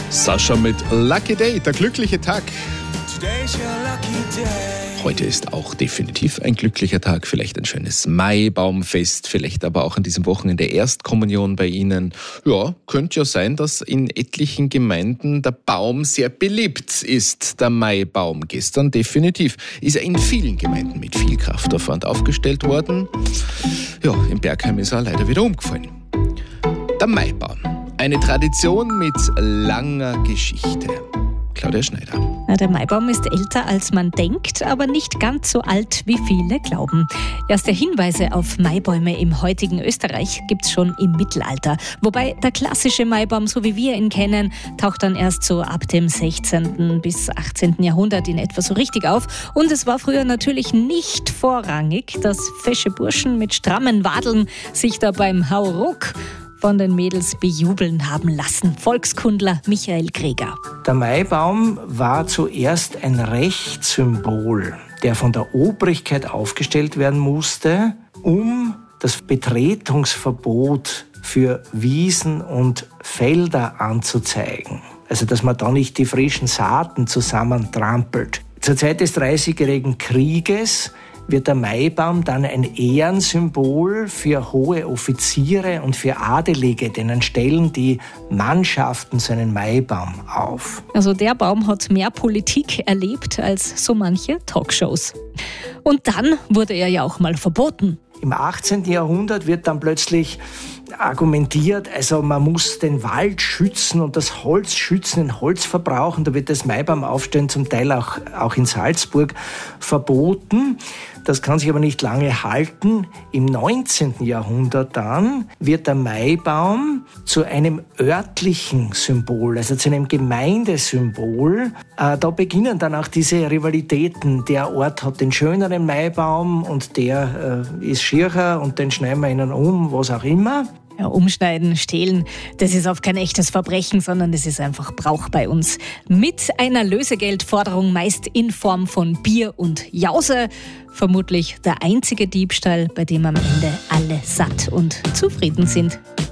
Sascha mit Lucky Day, der glückliche Tag. Heute ist auch definitiv ein glücklicher Tag, vielleicht ein schönes Maibaumfest, vielleicht aber auch an diesem Wochenende Erstkommunion bei Ihnen. Ja, könnte ja sein, dass in etlichen Gemeinden der Baum sehr beliebt ist, der Maibaum. Gestern definitiv ist er in vielen Gemeinden mit viel Kraftaufwand aufgestellt worden. Ja, in Bergheim ist er leider wieder umgefallen. Der Maibaum, eine Tradition mit langer Geschichte. Claudia Schneider. Der Maibaum ist älter, als man denkt, aber nicht ganz so alt, wie viele glauben. Erste Hinweise auf Maibäume im heutigen Österreich gibt's schon im Mittelalter. Wobei der klassische Maibaum, so wie wir ihn kennen, taucht dann erst so ab dem 16. bis 18. Jahrhundert in etwa so richtig auf. Und es war früher natürlich nicht vorrangig, dass fesche Burschen mit strammen Wadeln sich da beim Hauruck von den Mädels bejubeln haben lassen. Volkskundler Michael Greger. Der Maibaum war zuerst ein Rechtssymbol, der von der Obrigkeit aufgestellt werden musste, um das Betretungsverbot für Wiesen und Felder anzuzeigen. Also, dass man da nicht die frischen Saaten zusammentrampelt. Zur Zeit des Dreißigjährigen Krieges wird der Maibaum dann ein Ehrensymbol für hohe Offiziere und für Adelige, denen stellen die Mannschaften so einen Maibaum auf. Also der Baum hat mehr Politik erlebt als so manche Talkshows. Und dann wurde er ja auch mal verboten. Im 18. Jahrhundert wird dann plötzlich argumentiert, also man muss den Wald schützen und das Holz schützen, den Holzverbrauch. Und da wird das Maibaumaufstellen zum Teil auch in Salzburg verboten. Das kann sich aber nicht lange halten. Im 19. Jahrhundert dann wird der Maibaum zu einem örtlichen Symbol, also zu einem Gemeindesymbol. Da beginnen dann auch diese Rivalitäten. Der Ort hat den schöneren Maibaum und der ist schircher und den schneiden wir ihnen um, was auch immer. Ja, umschneiden, stehlen, das ist oft kein echtes Verbrechen, sondern das ist einfach Brauch bei uns. Mit einer Lösegeldforderung, meist in Form von Bier und Jause. Vermutlich der einzige Diebstahl, bei dem am Ende alle satt und zufrieden sind.